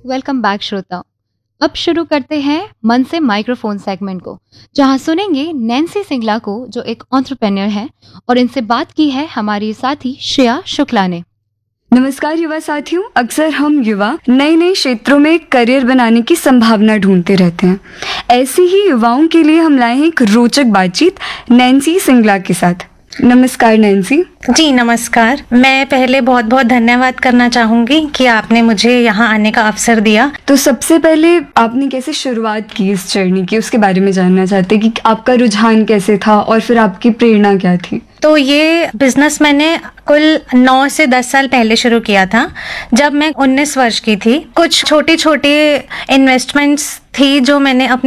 Welcome back श्रोता। अब शुरू करते हैं मन से माइक्रोफोन सेगमेंट को, जहां सुनेंगे नैन्सी सिंगला को, जो एक एंटरप्रेन्योर है, और इनसे बात की है हमारी साथी श्रेया शुक्ला ने। नमस्कार युवा साथियों। अक्सर हम युवा नए नए क्षेत्रों में करियर बनाने की संभावना ढूंढते रहते हैं। ऐसे ही युवाओं के लिए हम लाए हैं एक रोचक बातचीत नैन्सी सिंगला के साथ। नमस्कार नैन्सी। जी नमस्कार। मैं पहले बहुत बहुत धन्यवाद करना चाहूँगी कि आपने मुझे यहाँ आने का अवसर दिया। तो सबसे पहले आपने कैसे शुरुआत की इस जर्नी की, उसके बारे में जानना चाहते हैं कि आपका रुझान कैसे था और फिर आपकी प्रेरणा क्या थी। तो ये बिजनेस मैंने कुल 9 से 10 साल पहले शुरू किया था, जब मैं 19 वर्ष की थी। कुछ छोटी छोटी इन्वेस्टमेंट्स थी जो मैंने अपने